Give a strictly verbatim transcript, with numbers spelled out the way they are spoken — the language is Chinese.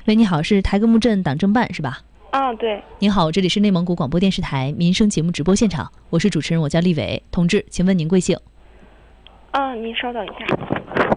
喂，你好，是台格木镇党政办是吧？ 啊，对。 您好，这里是内蒙古广播电视台民生节目直播现场，我是主持人，我叫丽伟。同志，请问您贵姓？ 啊，您稍等一下。